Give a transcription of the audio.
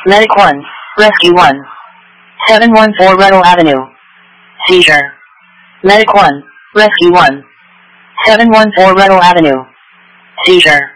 Medic 1, Rescue 1. 714 Ruddle Avenue. Seizure. Medic 1, Rescue 1. 714 Ruddle Avenue. Seizure.